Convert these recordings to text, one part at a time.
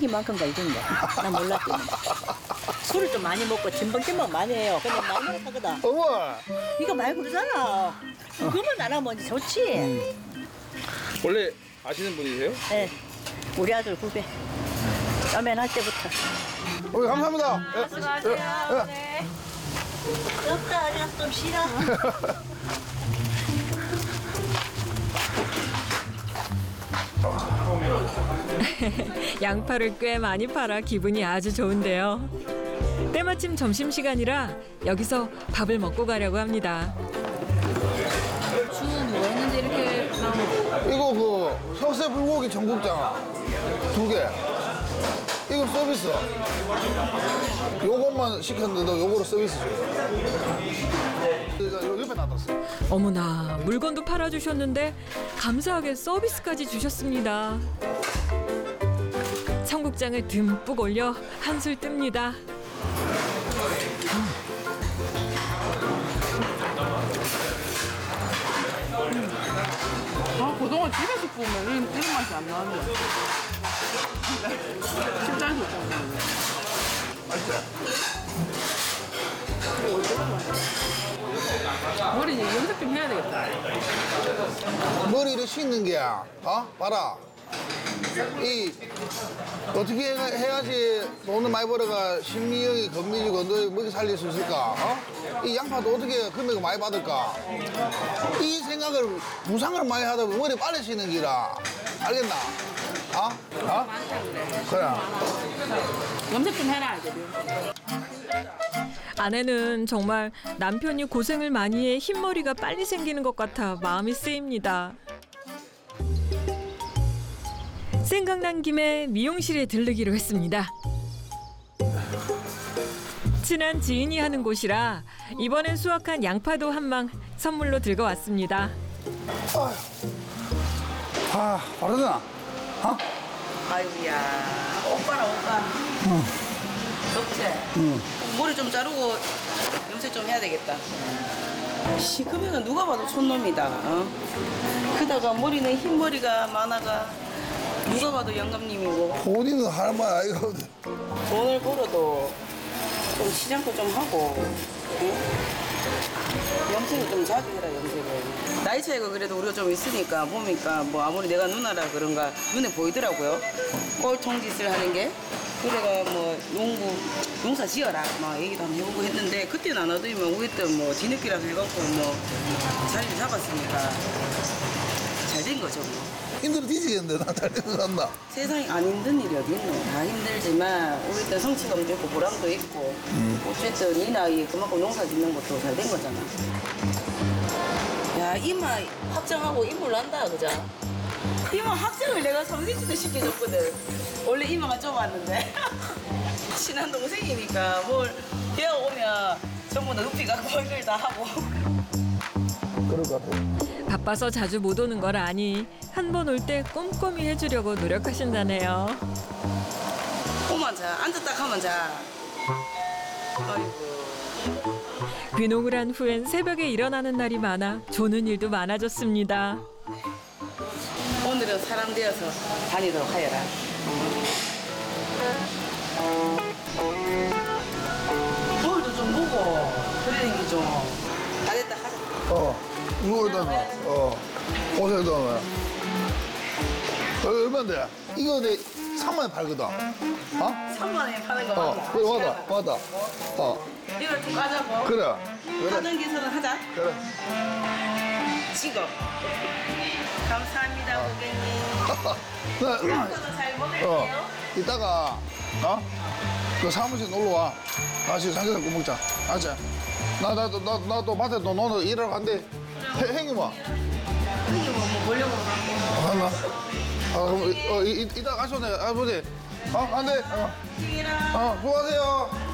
자기만큼 갈긴다. 난 몰랐더니. 술을 좀 많이 먹고 진방진방 많이 해요. 근데 많이 하거든. 어머. 이거 많이 부르잖아. 그거만 안 하면 이제 좋지. 원래 아시는 분이세요? 네. 우리 아들 후배. 라면 때부터. 감사합니다. 수고하세요. 네. 없다, 아니야, 좀 쉬라. 양파를 꽤 많이 팔아 기분이 아주 좋은데요. 때마침 점심시간이라 여기서 밥을 먹고 가려고 합니다. 주문 뭐 했는데 이렇게 나오는 이거 그 석쇠 불고기 전국장 2개. 이거 서비스. 요것만 시켰는데 요거로 서비스 줘요. 요 옆에 놔뒀어. 어머나, 물건도 팔아주셨는데 감사하게 서비스까지 주셨습니다. 청국장을 듬뿍 올려 한술 뜹니다. 그동안 집에서 구우면 이런 맛이 안 나는데 식당에서 구우면 머리 이제 염색 좀 해야 되겠다. 머리를 씻는 게, 봐라. 이, 어떻게 해야지 돈을 많이 벌어가 신미영이 건미지고 너 먹이 살릴 수 있을까? 이 양파도 어떻게 해야 금액을 많이 받을까? 이 생각을, 부상을 많이 하다 보면 머리 빨리 씻는 기라. 알겠나? 그래. 염색 좀 해라 이제. 아내는 정말 남편이 고생을 많이 해 흰머리가 빨리 생기는 것 같아 마음이 쓰입니다. 생각난 김에 미용실에 들르기로 했습니다. 친한 지인이 하는 곳이라 이번엔 수확한 양파도 한 망 선물로 들고 왔습니다. 바르잖아. 아이고야 오빠라 오빠 덥지? 머리 좀 자르고 염색 좀 해야 되겠다. 시커매가 누가 봐도 촌놈이다. 그다가 머리는 흰머리가 많아가 누가 봐도 영감님이고 본인은 할 말 아이거. 돈을 벌어도 좀 시장도 좀 하고 염색을 좀 자주 해라. 염색을 나이 차이가 그래도 우리가 좀 있으니까 보니까 뭐 아무리 내가 누나라 그런가 눈에 보이더라고요. 꼴통짓을 하는 게. 그래가 뭐 농사 지어라 막 얘기도 한번 해보고 했는데 그때는 안 하더니만 우리 때뭐 뒤늦게라도 해갖고 뭐 자리를 잡았으니까 잘 된 거죠 뭐. 힘들어 뒤지겠는데 나 잘 된 것 같나? 세상에 안 힘든 일이 어디 있노. 다 힘들지만 우리 때 성취감도 있고 보람도 있고 어쨌든 이 나이에 그만큼 농사 짓는 것도 잘 된 거잖아. 야 이마 확정하고 인물 난다 그죠? 이마 확정을 내가 성리지도 시켜줬거든. 원래 이마가 좁았는데 친한 동생이니까 뭘 배워오면 전부 다 높이 갖고 이걸 다 하고. 그럴 것 같아. 바빠서 자주 못 오는 걸 아니 한 번 올 때 꼼꼼히 해주려고 노력하신다네요. 오만 자 앉았다 하면 자. 아이고. 귀농을 한 후엔 새벽에 일어나는 날이 많아 조는 일도 많아졌습니다. 오늘은 사람 되어서 다니도록 하여라. 거울도 좀 보고 그러는 좀. 다 됐다 하자. 누워있다가, 옷에다가. 얼마인데? 이거 내 3만 원 팔거든. 3만 원에 파는 거 맞나? 그래, 맞다. 이걸 좀 까자고. 그래. 하던 기술은 하자. 그래. 찍어. 감사합니다, 고객님. 저도 잘 먹을게요. 이따가, 그 사무실 놀러 와. 같이 삼겹살 구워 먹자. 알지? 나도 밭에 너 너는 일하러 간대. 행이 뭐? 형님 뭐 보려고 하고. 하나. 그럼 이따 가셔네. 아버지. 안 돼. 튀기라. 수고하세요.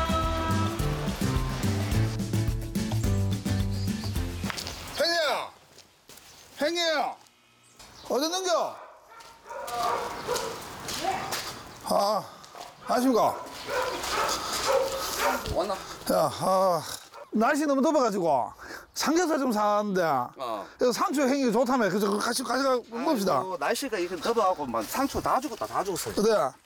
행이야. 어디 넘겨? 안녕하십니까? 왔나? 야, 날씨 너무 더워가지고 삼겹살 좀 사는데 그래서 상추 행이 좋다며. 그래서 같이 가 먹읍시다. 날씨가 이렇게 더워갖고 막 상추 다 죽었다 다 죽었어. 그래.